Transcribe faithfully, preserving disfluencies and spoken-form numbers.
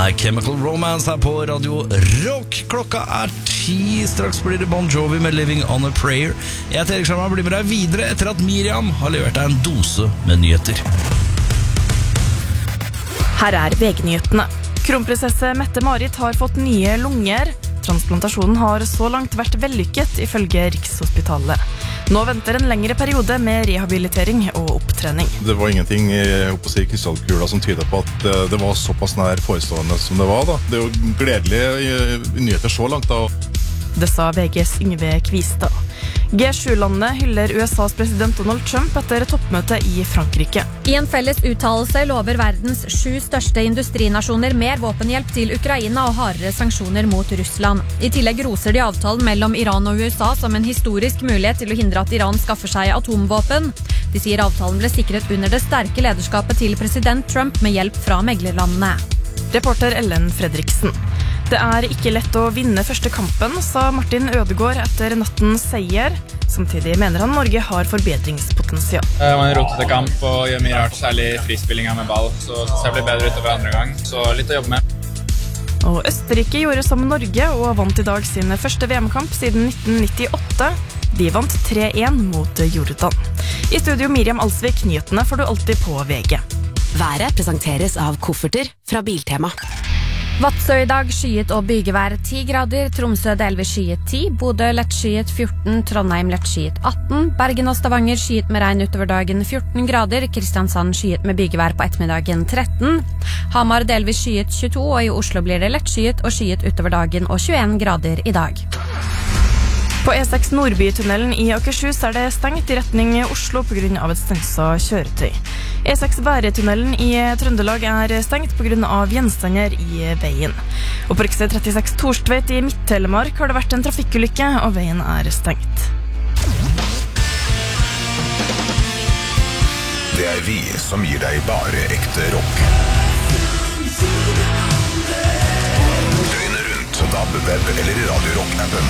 My Chemical Romance her på Radio Rock. Klokka er ti, straks blir det Bon Jovi med Living on a Prayer. Jeg heter Erik Sjarma, blir med deg videre etter at Miriam har levert deg en dose med nyheter. Her er V G-nyhetene. Kronprinsesse Mette-Marit har fått nye lunger. Transplantasjonen har så langt vært vellykket, ifølge Rikshospitalet. Nå venter en lengre periode med rehabilitering og opptrening. Det var ingenting oppe i krystallkula som tydet på at det var såpass nær forestående som det var. Da. Det er jo gledelige nyheter så langt. Da. Det sa V G's Yngve Kvistad. G sju-landene hyller U S A's president Donald Trump etter toppmøtet i Frankrike. I en felles uttalelse lover verdens sju største industrinasjoner mer våpenhjelp til Ukraina og hardere sanksjoner mot Russland. I tillegg roser de avtalen mellom Iran og U S A som en historisk mulighet til å hindre at Iran skaffer seg atomvåpen. De sier avtalen ble sikret under det sterke lederskapet til president Trump med hjelp fra meglerlandene. Reporter Ellen Fredriksen. Det er ikke lett å vinne første kampen, sa Martin Ødegaard etter nattens seier. Samtidig mener han Norge har forbedringspotensial. Det var en rotete kamp og gjør mye rart, særlig frispillinga med ball. Så synes jeg blir bedre utover andre gang, så litt å jobbe med. Og Østerrike gjorde som Norge og vant i dag sin første V M-kamp siden nitten nittiåtte. De vant tre én mot Jordan. I studio Miriam Alsvik, nyhetene får du alltid på V G. Været presenteres av kofferter fra Biltema. Vadsø i dag skyet og bygevær ti grader, Tromsø delvis skyet ti, Bodø lett skyet fjorten, Trondheim lett skyet atten, Bergen og Stavanger skyet med regn utover dagen fjorten grader, Kristiansand skyet med bygevær på ettermiddagen tretten, Hamar delvis skyet tjueto, og i Oslo blir det lett skyet og skyet utover dagen og tjueen grader i dag. På E seks Nordbytunnelen i Akershus er det stengt i retning Oslo på grunn av et stensa kjøretøy. E seks Bæretunnelen i Trøndelag er stengt på grunn av gjenstander i veien. Og på riksvei trettiseks Torstveit i Midt-Telemark har det vært en trafikkulykke, og veien er stengt. Det er vi som gir deg bare ekte rock. Døgnet rundt, D A B, web eller i Radio Rock-appen.